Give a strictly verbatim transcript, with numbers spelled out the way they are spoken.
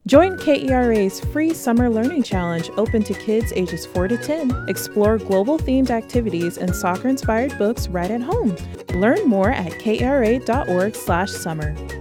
Join K E R A's free Summer Learning Challenge open to kids ages four to ten. Explore global-themed activities and soccer-inspired books right at home. Learn more at kra.org slash summer.